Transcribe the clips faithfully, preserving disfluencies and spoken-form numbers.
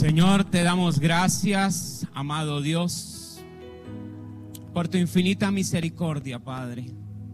Señor, te damos gracias, amado Dios, por tu infinita misericordia, Padre.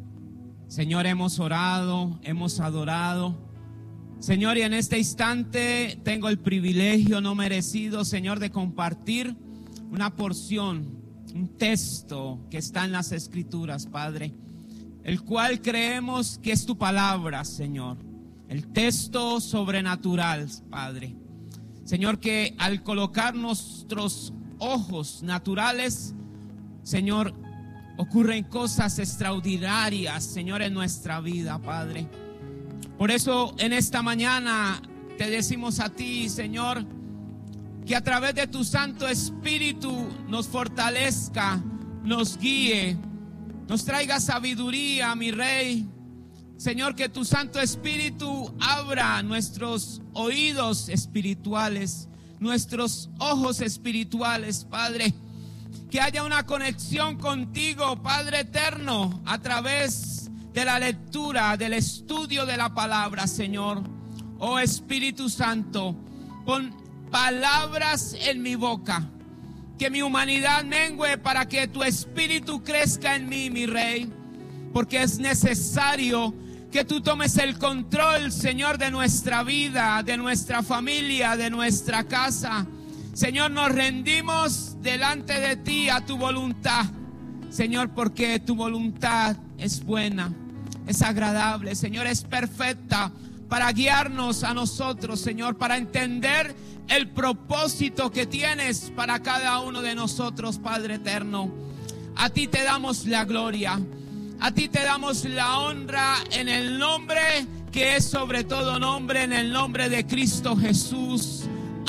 Señor, hemos orado, hemos adorado. Señor, y en este instante tengo el privilegio no merecido, Señor, de compartir una porción, un texto que está en las Escrituras, Padre, el cual creemos que es tu palabra, Señor. El texto sobrenatural, Padre. Señor, que al colocar nuestros ojos naturales, Señor, ocurren cosas extraordinarias, Señor, en nuestra vida, Padre. Por eso en esta mañana te decimos a ti, Señor, que a través de tu Santo Espíritu nos fortalezca, nos guíe, nos traiga sabiduría, mi Rey. Señor, que tu Santo Espíritu abra nuestros oídos espirituales, nuestros ojos espirituales, Padre. Que haya una conexión contigo, Padre eterno, a través de la lectura, del estudio de la palabra, Señor. Oh Espíritu Santo, pon palabras en mi boca. Que mi humanidad mengue para que tu Espíritu crezca en mí, mi Rey. Porque es necesario que tú tomes el control, Señor, de nuestra vida, de nuestra familia, de nuestra casa. Señor, nos rendimos delante de ti a tu voluntad, Señor, porque tu voluntad es buena, es agradable, Señor, es perfecta para guiarnos a nosotros, Señor, para entender el propósito que tienes para cada uno de nosotros, Padre eterno. A ti te damos la gloria. A ti te damos la honra en el nombre que es sobre todo nombre, en el nombre de Cristo Jesús.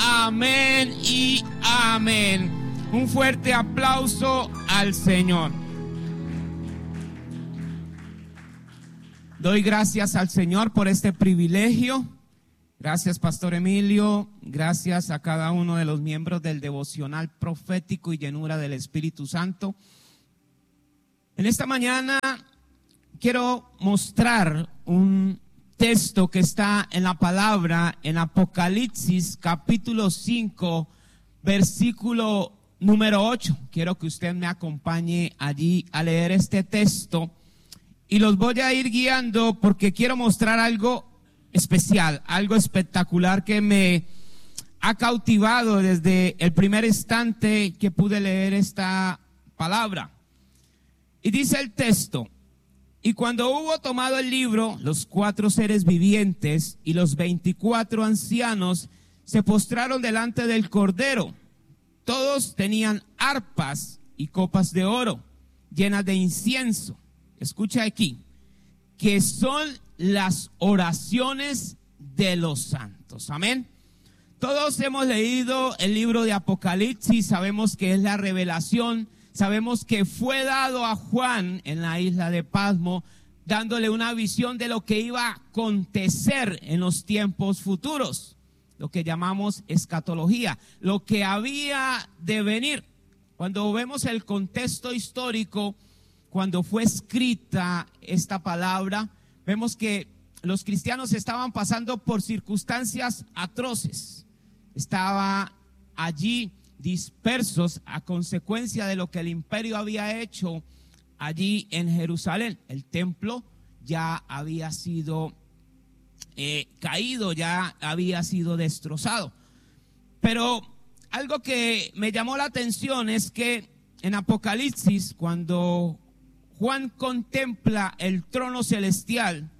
Amén y amén. Un fuerte aplauso al Señor. Doy gracias al Señor por este privilegio. Gracias, Pastor Emilio. Gracias a cada uno de los miembros del devocional profético y llenura del Espíritu Santo. En esta mañana quiero mostrar un texto que está en la palabra en Apocalipsis capítulo cinco, versículo número ocho. Quiero que usted me acompañe allí a leer este texto y los voy a ir guiando porque quiero mostrar algo especial, algo espectacular que me ha cautivado desde el primer instante que pude leer esta palabra. Y dice el texto: y cuando hubo tomado el libro, los cuatro seres vivientes y los veinticuatro ancianos se postraron delante del Cordero. Todos tenían arpas y copas de oro llenas de incienso. Escucha aquí, que son las oraciones de los santos. Amén. Todos hemos leído el libro de Apocalipsis, sabemos que es la revelación. Sabemos que fue dado a Juan en la isla de Patmos, dándole una visión de lo que iba a acontecer en los tiempos futuros, lo que llamamos escatología, lo que había de venir. Cuando vemos el contexto histórico, cuando fue escrita esta palabra, vemos que los cristianos estaban pasando por circunstancias atroces. Estaba allí dispersos a consecuencia de lo que el imperio había hecho allí en Jerusalén. El templo ya había sido eh, caído, ya había sido destrozado. Pero algo que me llamó la atención es que en Apocalipsis, cuando Juan contempla el trono celestial,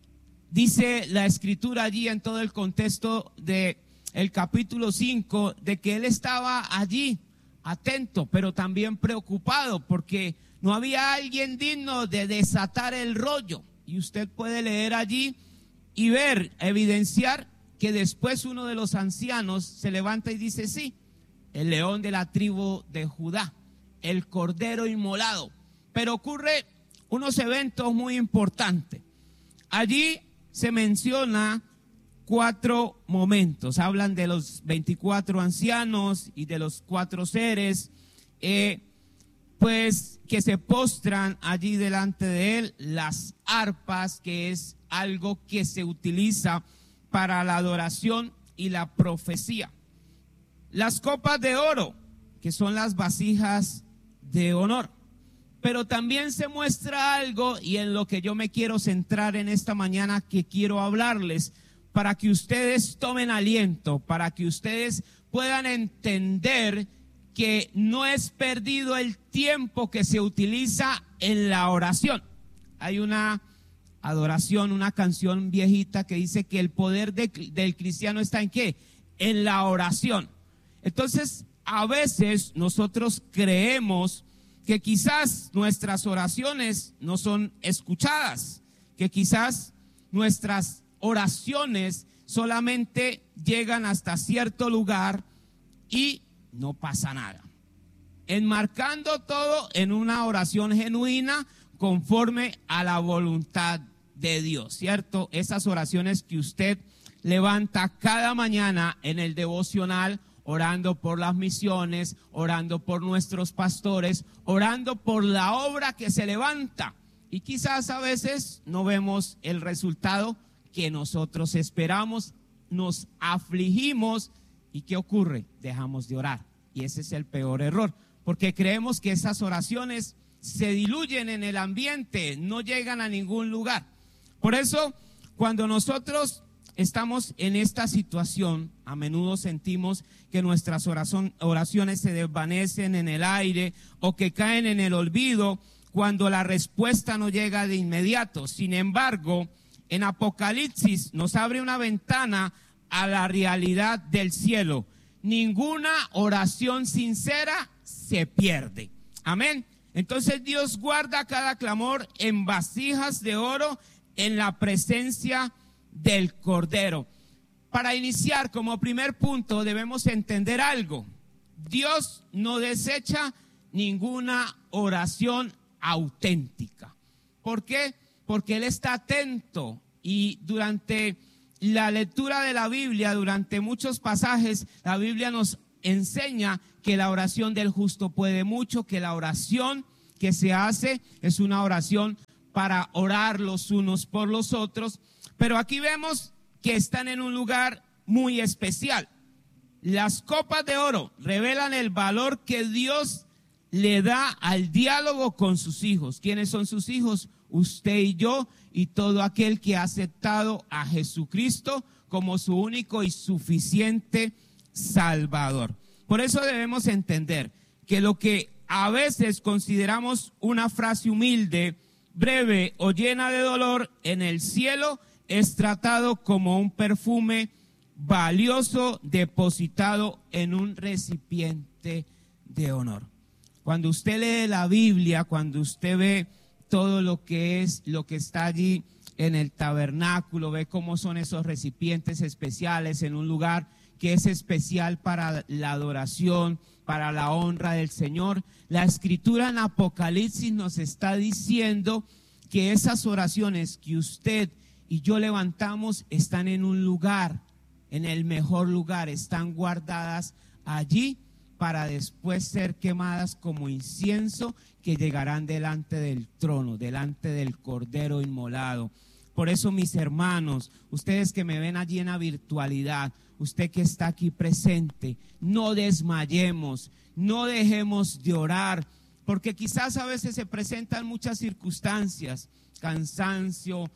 dice la escritura allí en todo el contexto de el capítulo cinco, de que él estaba allí atento, pero también preocupado, porque no había alguien digno de desatar el rollo. Y usted puede leer allí y ver, evidenciar que después uno de los ancianos se levanta y dice: sí, el león de la tribu de Judá, el cordero inmolado. Pero ocurre unos eventos muy importantes. Allí se menciona cuatro momentos. Hablan de los veinticuatro ancianos y de los cuatro seres, eh, pues que se postran allí delante de él. Las arpas, que es algo que se utiliza para la adoración y la profecía. las copas de oro, que son las vasijas de honor. Pero también se muestra algo, y en lo que yo me quiero centrar en esta mañana, que quiero hablarles, para que ustedes tomen aliento, para que ustedes puedan entender que no es perdido el tiempo que se utiliza en la oración. Hay una adoración, una canción viejita que dice que el poder de, del cristiano está ¿en qué? En la oración. Entonces, a veces nosotros creemos que quizás nuestras oraciones no son escuchadas, que quizás nuestras oraciones solamente llegan hasta cierto lugar y no pasa nada. Enmarcando todo en una oración genuina conforme a la voluntad de Dios, ¿cierto? Esas oraciones que usted levanta cada mañana en el devocional, orando por las misiones, orando por nuestros pastores, orando por la obra que se levanta. Y quizás a veces no vemos el resultado que nosotros esperamos, nos afligimos, ¿y qué ocurre? Dejamos de orar. Y ese es el peor error, porque creemos que esas oraciones se diluyen en el ambiente, no llegan a ningún lugar. Por eso, cuando nosotros estamos en esta situación, a menudo sentimos que nuestras oración, oraciones se desvanecen en el aire o que caen en el olvido cuando la respuesta no llega de inmediato. Sin embargo, en Apocalipsis nos abre una ventana a la realidad del cielo. Ninguna oración sincera se pierde. Amén. Entonces Dios guarda cada clamor en vasijas de oro en la presencia del Cordero. Para iniciar, como primer punto, debemos entender algo. Dios no desecha ninguna oración auténtica. ¿Por qué? Porque Él está atento, y durante la lectura de la Biblia, durante muchos pasajes, la Biblia nos enseña que la oración del justo puede mucho, que la oración que se hace es una oración para orar los unos por los otros. Pero aquí vemos que están en un lugar muy especial. Las copas de oro revelan el valor que Dios le da al diálogo con sus hijos. ¿Quiénes son sus hijos? Usted y yo, y todo aquel que ha aceptado a Jesucristo como su único y suficiente Salvador. Por eso debemos entender que lo que a veces consideramos una frase humilde, breve o llena de dolor, en el cielo es tratado como un perfume valioso depositado en un recipiente de honor. Cuando usted lee la Biblia, cuando usted ve todo lo que es, lo que está allí en el tabernáculo, ve cómo son esos recipientes especiales en un lugar que es especial para la adoración, para la honra del Señor. La Escritura en Apocalipsis nos está diciendo que esas oraciones que usted y yo levantamos están en un lugar, en el mejor lugar, están guardadas allí para después ser quemadas como incienso que llegarán delante del trono, delante del Cordero inmolado. Por eso, mis hermanos, ustedes que me ven allí en la virtualidad, usted que está aquí presente, no desmayemos, no dejemos de orar, porque quizás a veces se presentan muchas circunstancias, cansancio,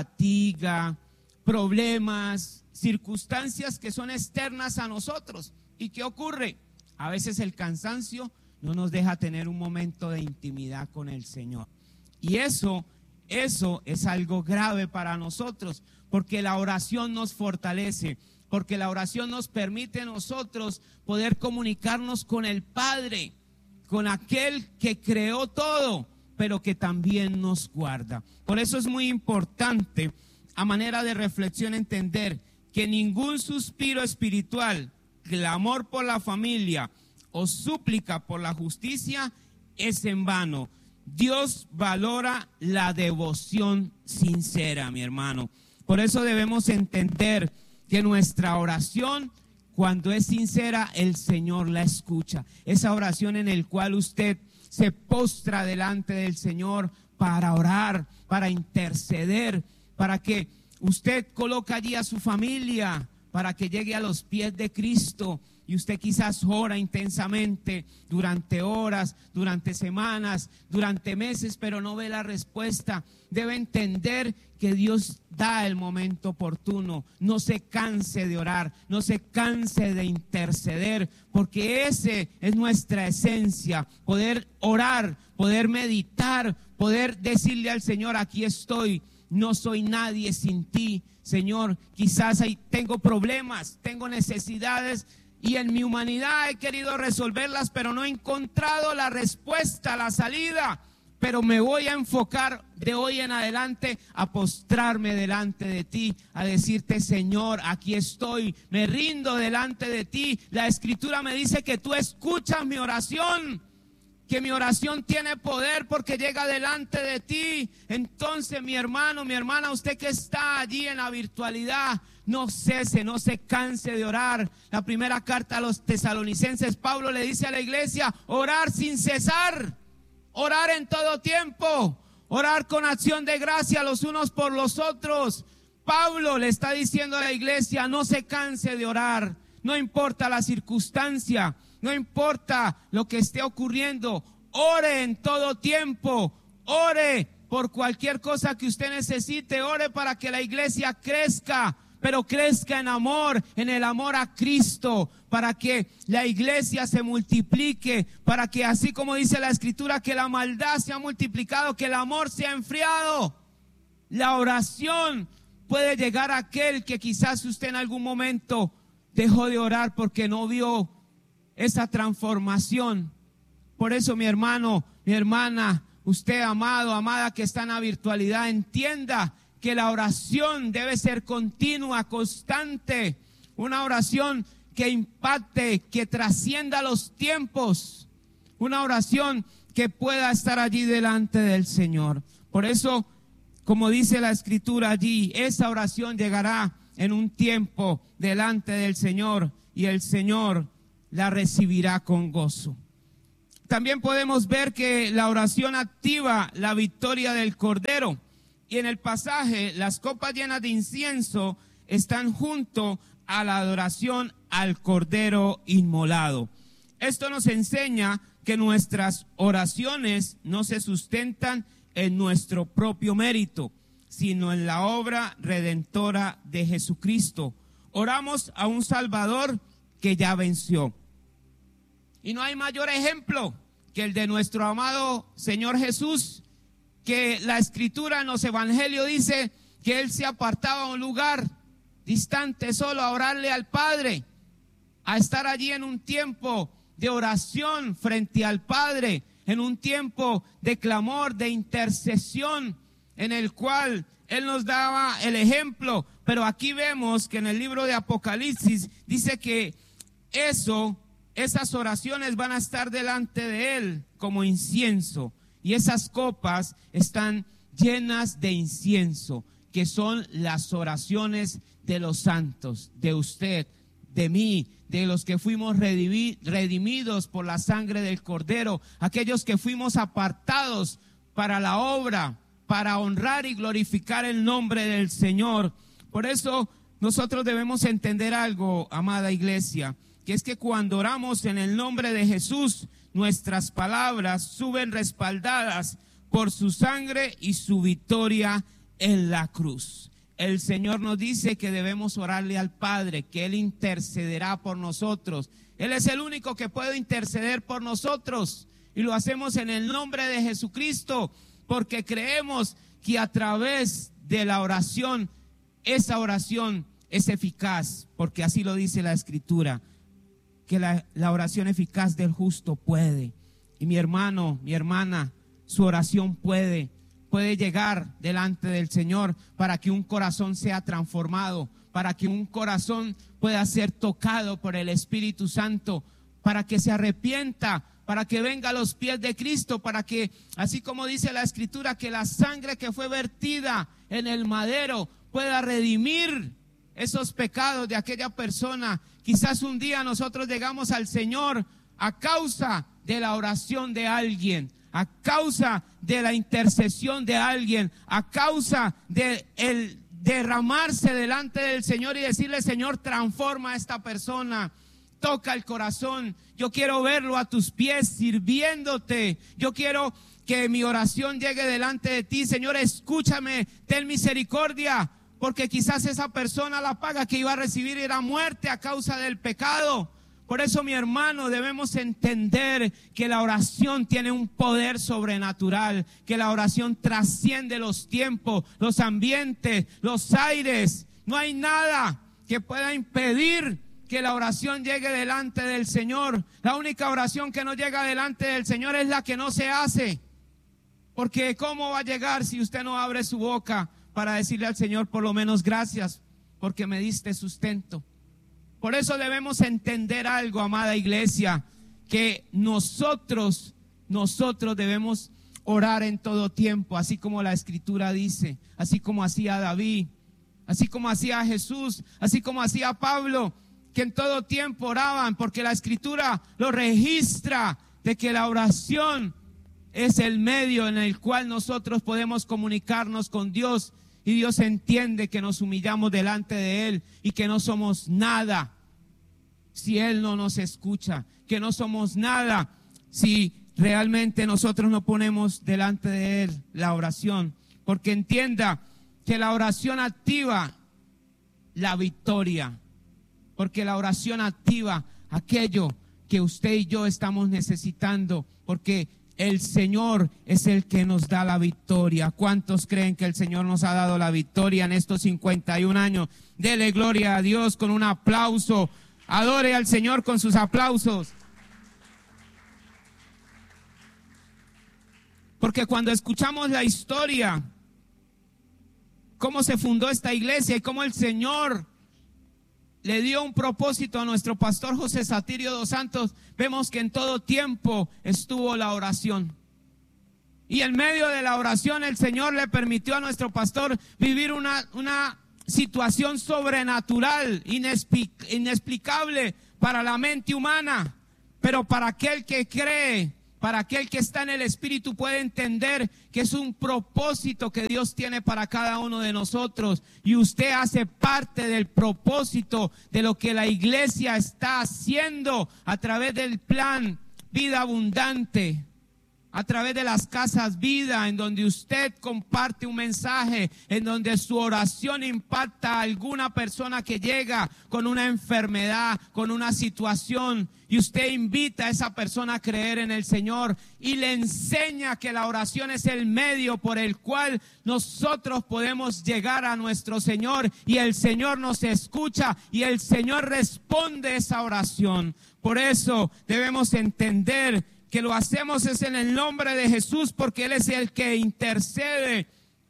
fatiga, problemas, circunstancias que son externas a nosotros. ¿Y qué ocurre? A veces el cansancio no nos deja tener un momento de intimidad con el Señor. Y eso, eso es algo grave para nosotros, porque la oración nos fortalece, porque la oración nos permite a nosotros poder comunicarnos con el Padre, con aquel que creó todo, pero que también nos guarda. Por eso es muy importante, a manera de reflexión, entender que ningún suspiro espiritual, clamor por la familia o súplica por la justicia es en vano. Dios valora la devoción sincera, mi hermano. Por eso debemos entender que nuestra oración, cuando es sincera, el Señor la escucha. Esa oración en la cual usted se postra delante del Señor para orar, para interceder, para que usted coloque allí a su familia, para que llegue a los pies de Cristo, y usted quizás ora intensamente durante horas, durante semanas, durante meses, pero no ve la respuesta, debe entender que Dios da el momento oportuno. No se canse de orar, no se canse de interceder, porque ese es nuestra esencia, poder orar, poder meditar, poder decirle al Señor: aquí estoy, no soy nadie sin ti, Señor. Quizás ahí tengo problemas, tengo necesidades, y en mi humanidad he querido resolverlas, pero no he encontrado la respuesta, la salida. Pero me voy a enfocar de hoy en adelante a postrarme delante de ti, a decirte: Señor, aquí estoy, me rindo delante de ti. La Escritura me dice que tú escuchas mi oración, que mi oración tiene poder porque llega delante de ti. Entonces, mi hermano, mi hermana, usted que está allí en la virtualidad, no cese, no se canse de orar. La primera carta a los tesalonicenses, Pablo le dice a la iglesia: orar sin cesar, orar en todo tiempo, orar con acción de gracia los unos por los otros. Pablo le está diciendo a la iglesia: no se canse de orar, no importa la circunstancia, no importa lo que esté ocurriendo, ore en todo tiempo, ore por cualquier cosa que usted necesite, ore para que la iglesia crezca, pero crezca en amor, en el amor a Cristo, para que la iglesia se multiplique, para que, así como dice la Escritura, que la maldad se ha multiplicado, que el amor se ha enfriado. La oración puede llegar a aquel que quizás usted en algún momento dejó de orar porque no vio esa transformación. Por eso, mi hermano, mi hermana, usted, amado, amada, que está en la virtualidad, entienda que la oración debe ser continua, constante, una oración que impacte, que trascienda los tiempos, una oración que pueda estar allí delante del Señor. Por eso, como dice la Escritura allí, esa oración llegará en un tiempo delante del Señor y el Señor la recibirá con gozo. También podemos ver que la oración activa la victoria del Cordero. Y en el pasaje, las copas llenas de incienso están junto a la adoración al Cordero inmolado. Esto nos enseña que nuestras oraciones no se sustentan en nuestro propio mérito, sino en la obra redentora de Jesucristo. Oramos a un Salvador que ya venció. Y no hay mayor ejemplo que el de nuestro amado Señor Jesús, que la Escritura en los evangelios dice que Él se apartaba a un lugar distante solo a orarle al Padre, a estar allí en un tiempo de oración frente al Padre, en un tiempo de clamor, de intercesión, en el cual Él nos daba el ejemplo. Pero aquí vemos que en el libro de Apocalipsis dice que eso, esas oraciones van a estar delante de Él como incienso. Y esas copas están llenas de incienso, que son las oraciones de los santos, de usted, de mí, de los que fuimos redimidos por la sangre del Cordero, aquellos que fuimos apartados para la obra, para honrar y glorificar el nombre del Señor. Por eso nosotros debemos entender algo, amada iglesia, que es que cuando oramos en el nombre de Jesús, nuestras palabras suben respaldadas por su sangre y su victoria en la cruz. El Señor nos dice que debemos orarle al Padre, que Él intercederá por nosotros. Él es el único que puede interceder por nosotros, y lo hacemos en el nombre de Jesucristo, porque creemos que a través de la oración, esa oración es eficaz, porque así lo dice la Escritura, que la, la oración eficaz del justo puede. Y mi hermano, mi hermana, su oración puede, puede llegar delante del Señor para que un corazón sea transformado, para que un corazón pueda ser tocado por el Espíritu Santo, para que se arrepienta, para que venga a los pies de Cristo, para que, así como dice la Escritura, que la sangre que fue vertida en el madero pueda redimir esos pecados de aquella persona. Quizás un día nosotros llegamos al Señor a causa de la oración de alguien, a causa de la intercesión de alguien, a causa de el derramarse delante del Señor y decirle: Señor, transforma a esta persona, toca el corazón. Yo quiero verlo a tus pies sirviéndote. Yo quiero que mi oración llegue delante de ti. Señor, escúchame, ten misericordia, porque quizás esa persona la paga que iba a recibir era muerte a causa del pecado. Por eso, mi hermano, debemos entender que la oración tiene un poder sobrenatural, que la oración trasciende los tiempos, los ambientes, los aires. No hay nada que pueda impedir que la oración llegue delante del Señor. La única oración que no llega delante del Señor es la que no se hace. Porque ¿cómo va a llegar si usted no abre su boca para decirle al Señor por lo menos gracias porque me diste sustento? Por eso debemos entender algo, amada iglesia, que nosotros, nosotros debemos orar en todo tiempo, así como la Escritura dice, así como hacía David, así como hacía Jesús, así como hacía Pablo, que en todo tiempo oraban, porque la Escritura lo registra de que la oración es el medio en el cual nosotros podemos comunicarnos con Dios. Y Dios entiende que nos humillamos delante de Él y que no somos nada si Él no nos escucha, que no somos nada si realmente nosotros no ponemos delante de Él la oración. Porque entienda que la oración activa la victoria, porque la oración activa aquello que usted y yo estamos necesitando, porque el Señor es el que nos da la victoria. ¿Cuántos creen que el Señor nos ha dado la victoria en estos cincuenta y un años? Dele gloria a Dios con un aplauso. Adore al Señor con sus aplausos. Porque cuando escuchamos la historia, cómo se fundó esta iglesia y cómo el Señor le dio un propósito a nuestro pastor José Satirio dos Santos, vemos que en todo tiempo estuvo la oración. Y en medio de la oración el Señor le permitió a nuestro pastor vivir una, una situación sobrenatural, inexplicable para la mente humana. Pero para aquel que cree, para aquel que está en el Espíritu, puede entender que es un propósito que Dios tiene para cada uno de nosotros. Y usted hace parte del propósito de lo que la iglesia está haciendo a través del plan Vida Abundante, a través de las casas Vida, en donde usted comparte un mensaje, en donde su oración impacta a alguna persona que llega con una enfermedad, con una situación, y usted invita a esa persona a creer en el Señor y le enseña que la oración es el medio por el cual nosotros podemos llegar a nuestro Señor, y el Señor nos escucha y el Señor responde esa oración. Por eso debemos entender que lo hacemos es en el nombre de Jesús, porque Él es el que intercede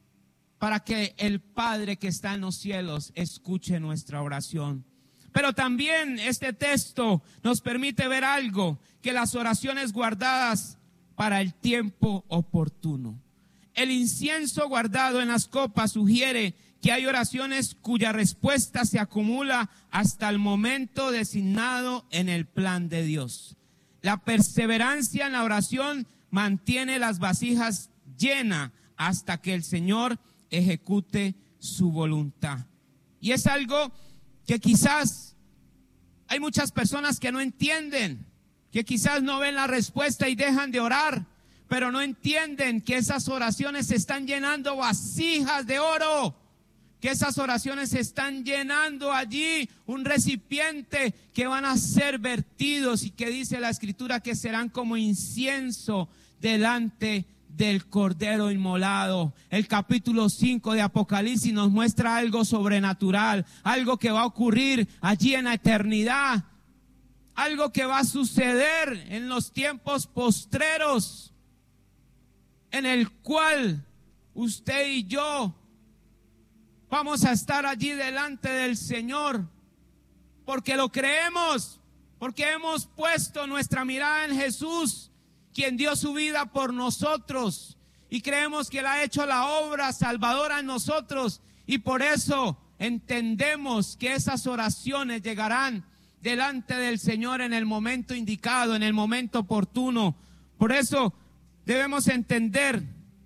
para que el Padre que está en los cielos escuche nuestra oración. Pero también este texto nos permite ver algo, que las oraciones guardadas para el tiempo oportuno. El incienso guardado en las copas sugiere que hay oraciones cuya respuesta se acumula hasta el momento designado en el plan de Dios. La perseverancia en la oración mantiene las vasijas llenas hasta que el Señor ejecute su voluntad. Y es algo que quizás hay muchas personas que no entienden, que quizás no ven la respuesta y dejan de orar, pero no entienden que esas oraciones están llenando vasijas de oro, que esas oraciones están llenando allí un recipiente que van a ser vertidos, y que dice la Escritura que serán como incienso delante del Cordero inmolado. El capítulo cinco de Apocalipsis nos muestra algo sobrenatural, algo que va a ocurrir allí en la eternidad, algo que va a suceder en los tiempos postreros, en el cual usted y yo vamos a estar allí delante del Señor, porque lo creemos, porque hemos puesto nuestra mirada en Jesús, quien dio su vida por nosotros, y creemos que Él ha hecho la obra salvadora en nosotros, y por eso entendemos que esas oraciones llegarán delante del Señor en el momento indicado, en el momento oportuno. Por eso debemos entender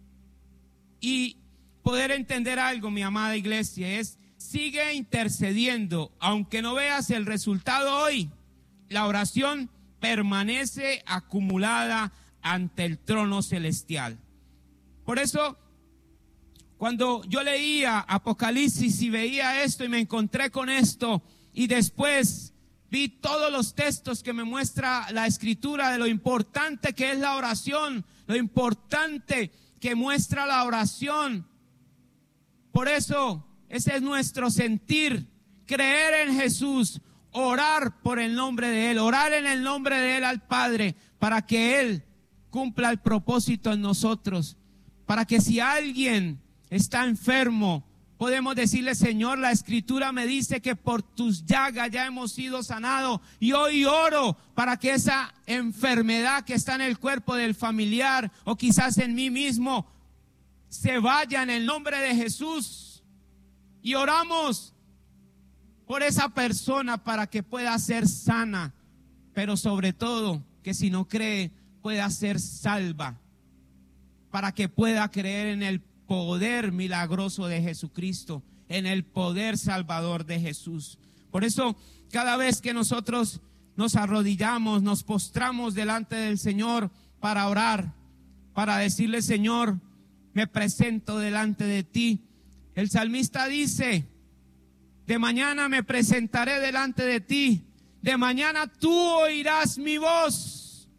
y poder entender algo, mi amada iglesia, es: sigue intercediendo, aunque no veas el resultado hoy. la oración permanece acumulada ante el trono celestial. Por eso, cuando yo leía Apocalipsis y veía esto y me encontré con esto, y después vi todos los textos que me muestra la Escritura de lo importante que es la oración, lo importante que muestra la oración. Por eso, ese es nuestro sentir, creer en Jesús, orar por el nombre de Él, orar en el nombre de Él al Padre, para que Él cumpla el propósito en nosotros, para que si alguien está enfermo, podemos decirle: Señor, la Escritura me dice que por tus llagas ya hemos sido sanados, y hoy oro para que esa enfermedad que está en el cuerpo del familiar o quizás en mí mismo se vaya en el nombre de Jesús. Y oramos por esa persona para que pueda ser sana, pero sobre todo que si no cree pueda ser salva, para que pueda creer en el poder milagroso de Jesucristo, en el poder salvador de Jesús. Por eso, cada vez que nosotros nos arrodillamos, nos postramos delante del Señor para orar, para decirle: Señor, me presento delante de ti. El salmista dice: de mañana me presentaré delante de ti, de mañana tú oirás mi voz.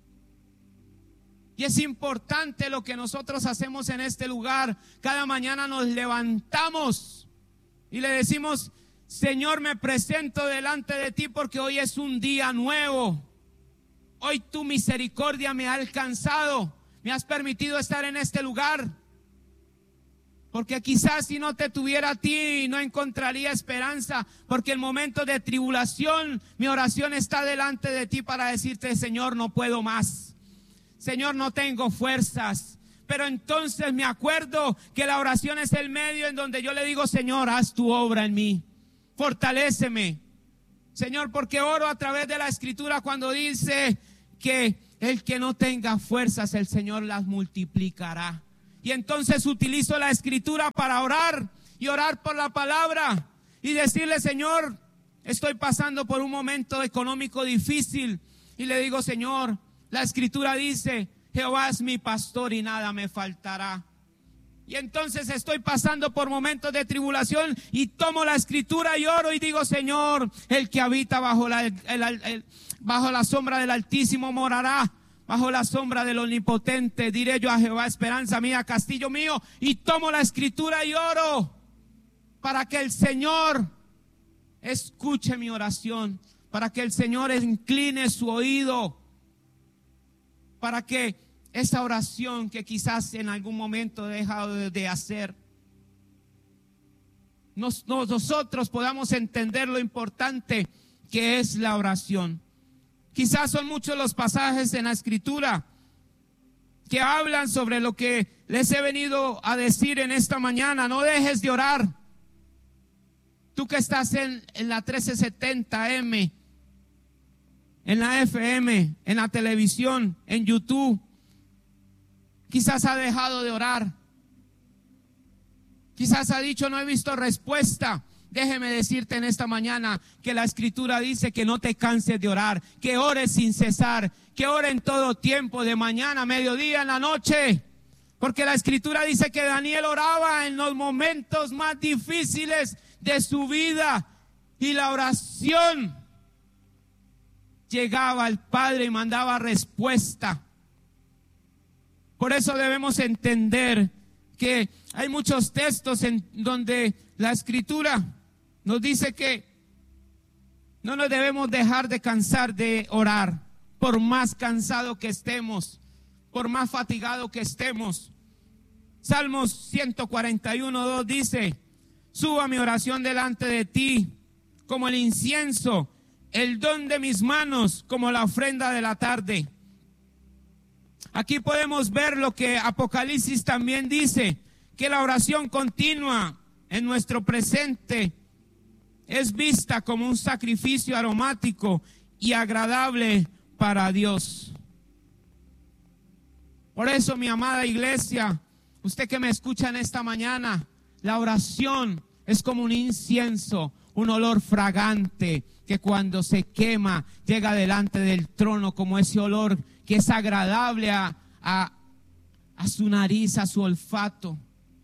Y es importante lo que nosotros hacemos en este lugar. Cada mañana nos levantamos y le decimos: Señor, me presento delante de ti porque hoy es un día nuevo. Hoy tu misericordia me ha alcanzado, me has permitido estar en este lugar. Porque quizás si no te tuviera a ti no encontraría esperanza, porque en momentos de tribulación mi oración está delante de ti para decirte: Señor, no puedo más. Señor, no tengo fuerzas. Pero entonces me acuerdo que la oración es el medio en donde yo le digo: Señor, haz tu obra en mí, fortaléceme. Señor, porque oro a través de la Escritura cuando dice que el que no tenga fuerzas, el Señor las multiplicará. Y entonces utilizo la Escritura para orar y orar por la palabra y decirle: Señor, estoy pasando por un momento económico difícil. Y le digo: Señor, la Escritura dice: Jehová es mi pastor y nada me faltará. Y entonces estoy pasando por momentos de tribulación y tomo la Escritura y oro y digo: Señor, el que habita bajo la, el, el, el, bajo la sombra del Altísimo morará. Bajo la sombra del Omnipotente diré yo a Jehová: esperanza mía, castillo mío. Y tomo la Escritura y oro para que el Señor escuche mi oración, para que el Señor incline su oído, para que esa oración que quizás en algún momento he dejado de, de hacer, nos, nos, nosotros podamos entender lo importante que es la oración. Quizás son muchos los pasajes en la Escritura que hablan sobre lo que les he venido a decir en esta mañana. No dejes de orar. Tú que estás en, en la trece setenta M, en la F M, en la televisión, en YouTube, quizás ha dejado de orar. Quizás ha dicho: no he visto respuesta. Déjeme decirte en esta mañana que la Escritura dice que no te canses de orar, que ores sin cesar, que ores en todo tiempo, de mañana, mediodía, en la noche. Porque la Escritura dice que Daniel oraba en los momentos más difíciles de su vida y la oración llegaba al Padre y mandaba respuesta. Por eso debemos entender que hay muchos textos en donde la Escritura nos dice que no nos debemos dejar de cansar de orar, por más cansado que estemos, por más fatigado que estemos. Salmos ciento cuarenta y uno, dos dice: suba mi oración delante de ti como el incienso, el don de mis manos como la ofrenda de la tarde. Aquí podemos ver lo que Apocalipsis también dice, que la oración continua en nuestro presente es vista como un sacrificio aromático y agradable para Dios. Por eso, mi amada iglesia, usted que me escucha en esta mañana, la oración es como un incienso, un olor fragante que cuando se quema llega delante del trono, como ese olor que es agradable a, a, a su nariz, a su olfato,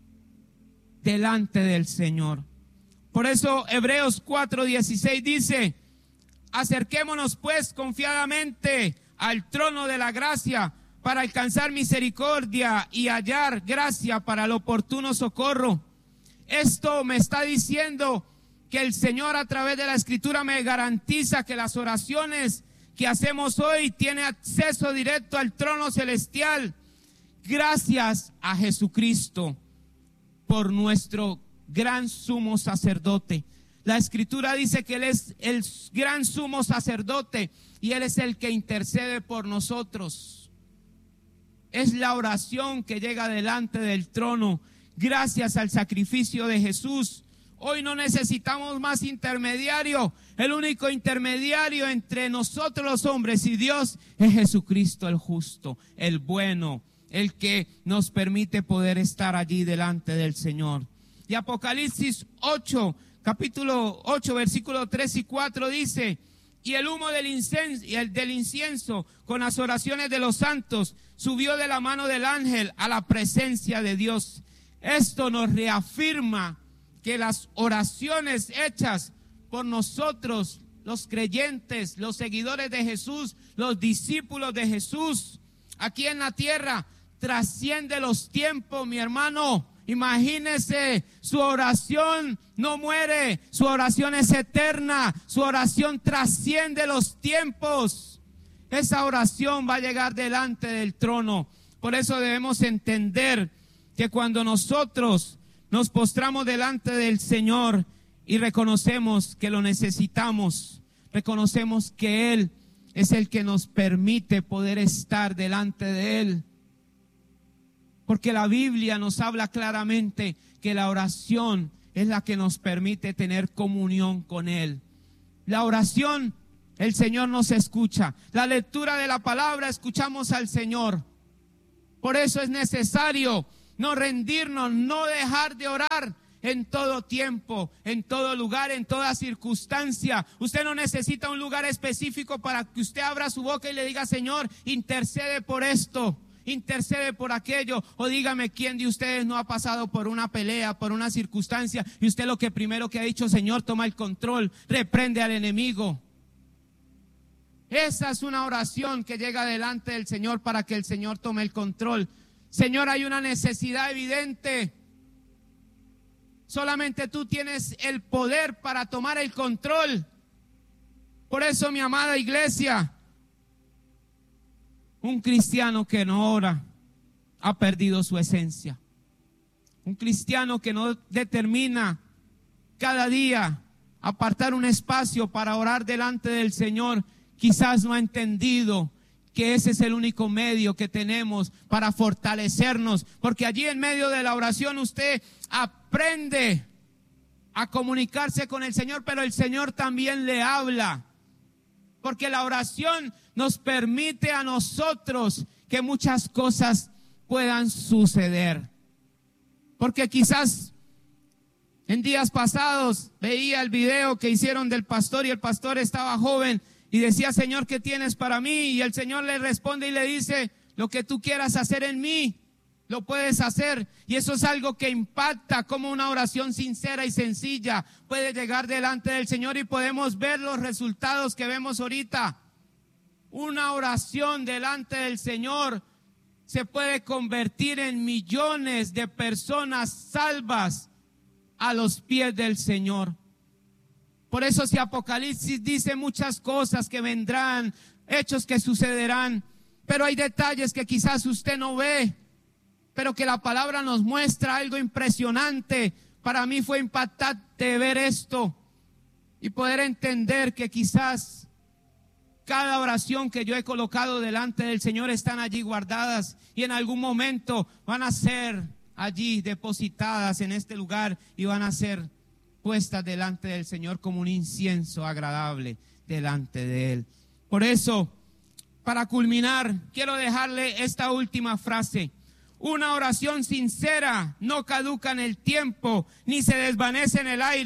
delante del Señor. Por eso Hebreos cuatro dieciséis dice: acerquémonos pues confiadamente al trono de la gracia para alcanzar misericordia y hallar gracia para el oportuno socorro. Esto me está diciendo que el Señor, a través de la Escritura, me garantiza que las oraciones que hacemos hoy tienen acceso directo al trono celestial, gracias a Jesucristo por nuestro gran sumo sacerdote. La Escritura dice que Él es el gran sumo sacerdote y Él es el que intercede por nosotros. Es la oración que llega delante del trono gracias al sacrificio de Jesús. Hoy no necesitamos más intermediario. El único intermediario entre nosotros los hombres y Dios es Jesucristo el justo, el bueno, el que nos permite poder estar allí delante del Señor. Y Apocalipsis ocho, capítulo ocho, versículos tres y cuatro dice: y el humo del incienso, y el del incienso con las oraciones de los santos subió de la mano del ángel a la presencia de Dios. Esto nos reafirma que las oraciones hechas por nosotros, los creyentes, los seguidores de Jesús, los discípulos de Jesús, aquí en la tierra, trasciende los tiempos, mi hermano. Imagínese, su oración no muere, su oración es eterna, su oración trasciende los tiempos. Esa oración va a llegar delante del trono. Por eso debemos entender que cuando nosotros nos postramos delante del Señor y reconocemos que lo necesitamos, reconocemos que Él es el que nos permite poder estar delante de Él. Porque la Biblia nos habla claramente que la oración es la que nos permite tener comunión con Él. La oración, el Señor nos escucha. La lectura de la palabra, escuchamos al Señor. Por eso es necesario no rendirnos, no dejar de orar en todo tiempo, en todo lugar, en toda circunstancia. Usted no necesita un lugar específico para que usted abra su boca y le diga: Señor, intercede por esto, intercede por aquello. O dígame, ¿quién de ustedes no ha pasado por una pelea, por una circunstancia, y usted lo que primero que ha dicho: Señor, toma el control, reprende al enemigo? Esa es una oración que llega delante del Señor para que el Señor tome el control. Señor, hay una necesidad evidente. Solamente tú tienes el poder para tomar el control. Por eso, mi amada iglesia, un cristiano que no ora ha perdido su esencia. Un cristiano que no determina cada día apartar un espacio para orar delante del Señor, quizás no ha entendido que ese es el único medio que tenemos para fortalecernos, porque allí en medio de la oración usted aprende a comunicarse con el Señor, pero el Señor también le habla, porque la oración nos permite a nosotros que muchas cosas puedan suceder. Porque quizás en días pasados veía el video que hicieron del pastor y el pastor estaba joven y decía: Señor, ¿qué tienes para mí? Y el Señor le responde y le dice: lo que tú quieras hacer en mí, lo puedes hacer. Y eso es algo que impacta, como una oración sincera y sencilla puede llegar delante del Señor y podemos ver los resultados que vemos ahorita. Una oración delante del Señor se puede convertir en millones de personas salvas a los pies del Señor. Por eso, si Apocalipsis dice muchas cosas que vendrán, hechos que sucederán, pero hay detalles que quizás usted no ve, pero que la palabra nos muestra algo impresionante. Para mí fue impactante ver esto y poder entender que quizás cada oración que yo he colocado delante del Señor están allí guardadas y en algún momento van a ser allí depositadas en este lugar y van a ser puestas delante del Señor como un incienso agradable delante de Él. Por eso, para culminar, quiero dejarle esta última frase: una oración sincera no caduca en el tiempo, ni se desvanece en el aire.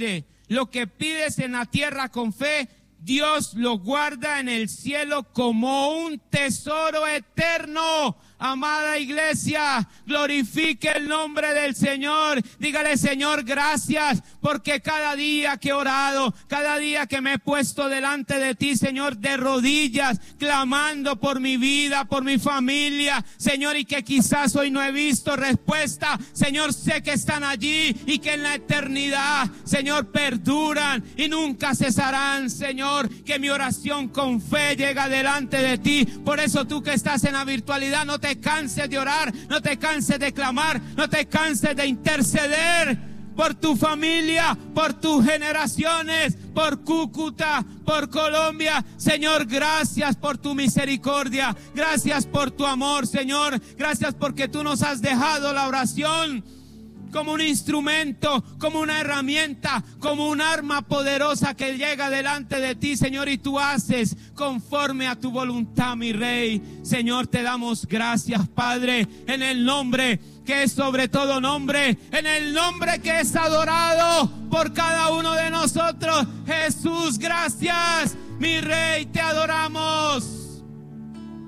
Lo que pides en la tierra con fe, Dios lo guarda en el cielo como un tesoro eterno. Amada iglesia, glorifique el nombre del Señor. Dígale: Señor, gracias, porque cada día que he orado, cada día que me he puesto delante de ti, Señor, de rodillas, clamando por mi vida, por mi familia, Señor, y que quizás hoy no he visto respuesta, Señor, sé que están allí y que en la eternidad, Señor, perduran y nunca cesarán, Señor, que mi oración con fe llega delante de ti. Por eso tú que estás en la virtualidad, no te canses de orar, no te canses de clamar, no te canses de interceder por tu familia, por tus generaciones, por Cúcuta, por Colombia. Señor, gracias por tu misericordia, gracias por tu amor, Señor, gracias porque tú nos has dejado la oración como un instrumento, como una herramienta, como un arma poderosa que llega delante de ti, Señor, y tú haces conforme a tu voluntad, mi Rey. Señor, te damos gracias, Padre, en el nombre que es sobre todo nombre, en el nombre que es adorado por cada uno de nosotros. Jesús, gracias, mi Rey, te adoramos.